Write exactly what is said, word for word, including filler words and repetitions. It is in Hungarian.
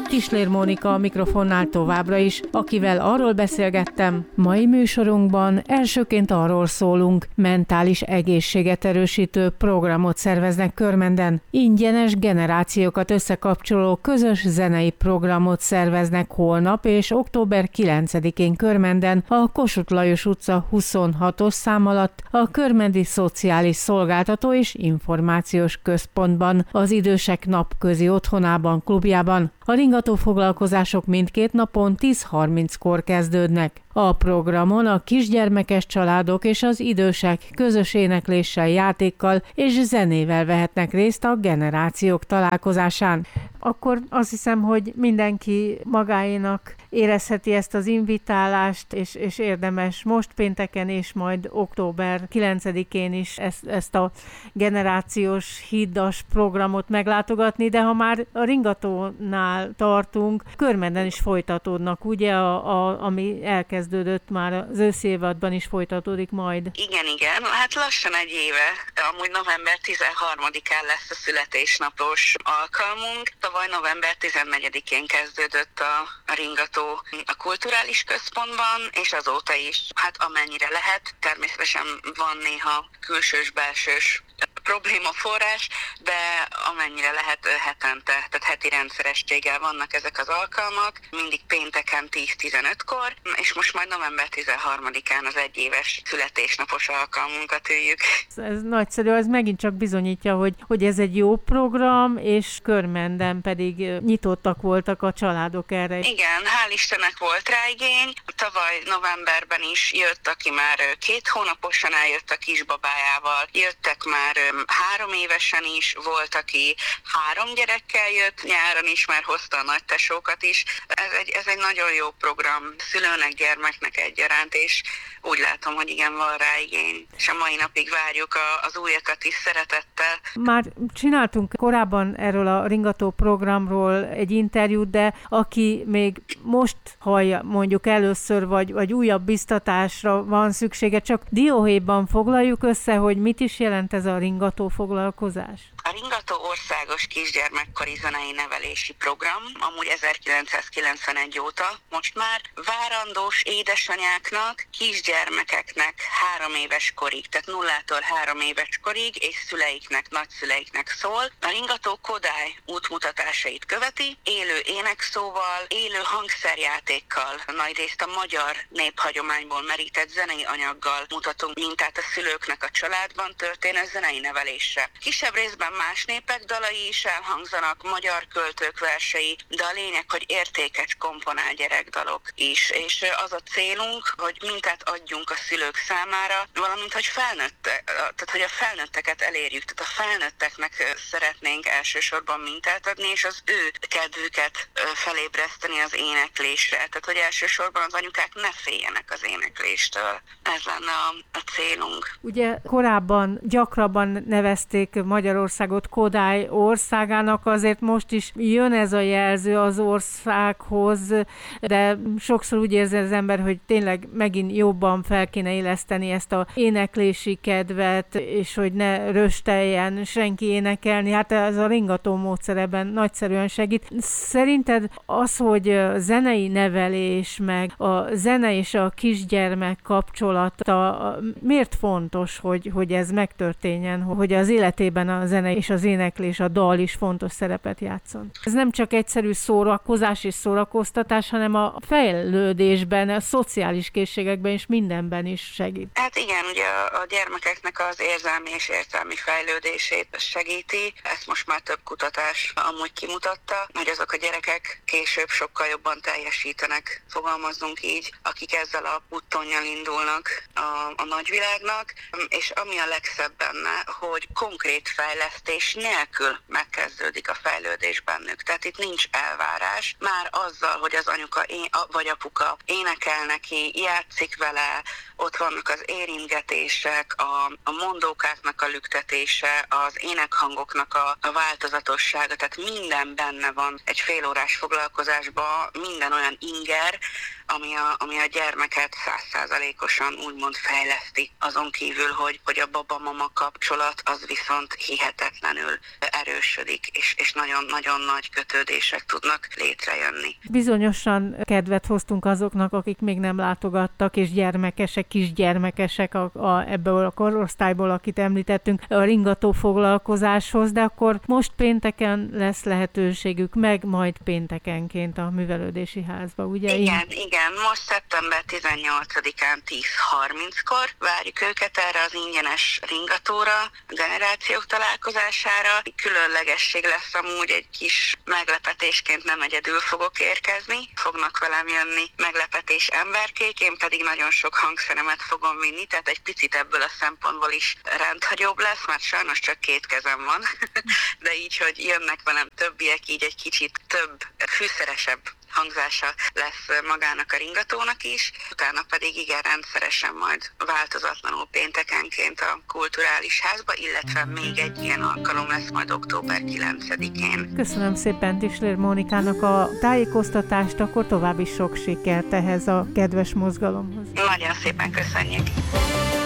Kislér Mónika a mikrofonnál továbbra is, akivel arról beszélgettem. Mai műsorunkban elsőként arról szólunk, mentális egészséget erősítő programot szerveznek Körmenden. Ingyenes generációkat összekapcsoló közös zenei programot szerveznek holnap és október kilencedikén Körmenden a Kossuth Lajos utca huszonhatos szám alatt a Körmendi Szociális Szolgáltató és Információs Központban, az Idősek Napközi Otthonában, klubjában. A ringató foglalkozások mindkét napon tíz harminckor kezdődnek. A programon a kisgyermekes családok és az idősek közös énekléssel, játékkal és zenével vehetnek részt a generációk találkozásán. Akkor azt hiszem, hogy mindenki magáénak érezheti ezt az invitálást, és, és érdemes most pénteken és majd október kilencedikén is ezt, ezt a generációs hídas programot meglátogatni, de ha már a ringatónál tartunk, Körmenden is folytatódnak, ugye, a, a, ami elkezdődött már az őszi évadban is folytatódik majd. Igen, igen, hát lassan egy éve, amúgy november tizenharmadikán lesz a születésnapos alkalmunk. Tavaly november tizennegyedikén kezdődött a, a ringató a kulturális központban, és azóta is, hát amennyire lehet, természetesen van néha külsős-belsős problémaforrás, de amennyire lehet hetente, tehát heti rendszerességgel vannak ezek az alkalmak, mindig pénteken tíz-tizenötkor, és most majd november tizenharmadikán az egyéves születésnapos alkalmunkat üljük. Ez nagyszerű, ez megint csak bizonyítja, hogy, hogy ez egy jó program, és Körmenden pedig nyitottak voltak a családok erre. Igen, hál' Istennek volt rá igény. Tavaly novemberben is jött, aki már két hónaposan eljött a kisbabájával, jöttek már három évesen is, volt, aki három gyerekkel jött, nyáron is már hozta a nagytesókat is. Ez egy, ez egy nagyon jó program, szülőnek, gyermeknek egyaránt, és úgy látom, hogy igen, van rá igény. És a mai napig várjuk a, az újakat is szeretettel. Már csináltunk korábban erről a ringató programról egy interjút, de aki még most hallja mondjuk először, vagy, vagy újabb biztatásra van szüksége, csak dióhéjban foglaljuk össze, hogy mit is jelent ez a ringató foglalkozás? A Ringató országos kisgyermekkori zenei nevelési program, amúgy ezerkilencszázkilencvenegy óta most már várandós édesanyáknak, kisgyermekeknek három éves korig, tehát nullától három éves korig, és szüleiknek, nagyszüleiknek szól. A Ringató Kodály útmutatásait követi, élő énekszóval, élő hangszerjátékkal, nagyrészt a magyar néphagyományból merített zenei anyaggal mutatunk mintát a szülőknek a családban történő zenei nevelésre. Kisebb részben más népek dalai is elhangzanak, magyar költők versei, de a lényeg, hogy értéket komponál gyerekdalok is. És az a célunk, hogy mintát adjunk a szülők számára, valamint, hogy felnőtt, tehát hogy a felnőtteket elérjük, tehát a felnőtteknek szeretnénk elsősorban mintát adni, és az ő kedvüket felébreszteni az éneklésre. Tehát, hogy elsősorban az anyukák ne féljenek az énekléstől. Ez lenne a, a célunk. Ugye korábban gyakrabban nevezték Magyarországot Kodály országának, azért most is jön ez a jelző az országhoz, de sokszor úgy érzi az ember, hogy tényleg megint jobban fel kéne éleszteni ezt a éneklési kedvet, és hogy ne rösteljen senki énekelni. Hát ez a ringató módszer ebben nagyszerűen segít. Szerinted az, hogy zenei nevelés, meg a zene és a kisgyermek kapcsolata, miért fontos, hogy, hogy ez megtörténjen, hogy az életében a zene és az éneklés, a dal is fontos szerepet játszon? Ez nem csak egyszerű szórakozás és szórakoztatás, hanem a fejlődésben, a szociális készségekben és mindenben is segít. Hát igen, ugye a gyermekeknek az érzelmi és értelmi fejlődését segíti. Ezt most már több kutatás amúgy kimutatta, hogy azok a gyerekek később sokkal jobban teljesítenek, fogalmazzunk így, akik ezzel a buttonnyal indulnak a, a nagyvilágnak, és ami a legszebb benne, hogy konkrét fejlesztés nélkül megkezdődik a fejlődés bennük. Tehát itt nincs elvárás. Már azzal, hogy az anyuka én, vagy apuka énekel neki, játszik vele, ott vannak az érintgetések, a, a mondókáknak a lüktetése, az énekhangoknak a, a változatossága, tehát minden benne van egy félórás foglalkozásban, minden olyan inger, ami a, ami a gyermeket százszázalékosan úgymond fejleszti. Azon kívül, hogy, hogy a baba-mama kapcsolat az viszont hihetetlen. hihetetlenül erősödik, és, és nagyon-nagyon nagy kötődések tudnak létrejönni. Bizonyosan kedvet hoztunk azoknak, akik még nem látogattak, és gyermekesek, kisgyermekesek a, a, ebből a korosztályból, akit említettünk, a ringató foglalkozáshoz, de akkor most pénteken lesz lehetőségük, meg majd péntekenként a művelődési házba, ugye? Igen, Én... igen. Most szeptember tizennyolcadikán tíz harminckor várjuk őket erre az ingyenes ringatóra, generációk találkozására. Különlegesség lesz amúgy, egy kis meglepetésként nem egyedül fogok érkezni, fognak velem jönni meglepetés emberkék, én pedig nagyon sok hangszeremet fogom vinni, tehát egy picit ebből a szempontból is rendhagyóbb lesz, mert sajnos csak két kezem van, de így, hogy jönnek velem többiek, így egy kicsit több, fűszeresebb hangzása lesz magának a ringatónak is, utána pedig igen rendszeresen majd változatlanul péntekenként a kulturális házba, illetve még egy ilyen alkalom lesz majd október kilencedikén. Köszönöm szépen Tisler Mónikának a tájékoztatást, akkor további sok sikert ehhez a kedves mozgalomhoz. Nagyon szépen köszönjük!